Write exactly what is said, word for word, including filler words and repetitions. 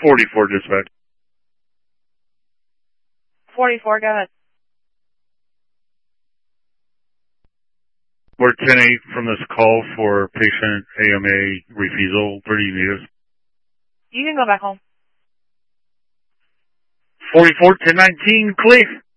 forty-four dispatch. forty-four, go ahead. We're ten eight from this call for patient A M A refusal. Where do you need us? You can go back home. forty-four ten nineteen, Cliff.